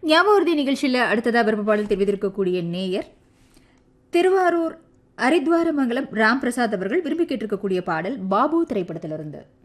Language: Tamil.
ஞாபகவர்தி நிகழ்ச்சியில் அடுத்ததா விருப்ப பாடல் தெரிவித்திருக்கக்கூடிய நேயர் திருவாரூர் அரித்வாரமங்கலம் ராம் பிரசாத் அவர்கள் விரும்பி கேட்டிருக்கக்கூடிய பாடல் பாபு திரைப்படத்திலிருந்து.